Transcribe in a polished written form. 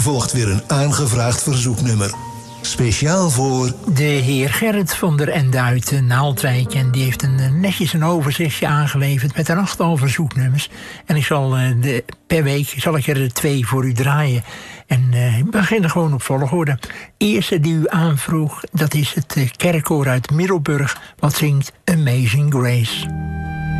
volgt weer een aangevraagd verzoeknummer. Speciaal voor de heer Gerrit van der Ende uit Naaldwijk. En die heeft netjes een overzichtje aangeleverd met een 8-tal verzoeknummers. En ik zal per week zal ik er 2 voor u draaien. En ik begin er gewoon op volgorde. Eerste die u aanvroeg, dat is het kerkkoor uit Middelburg, wat zingt Amazing Grace.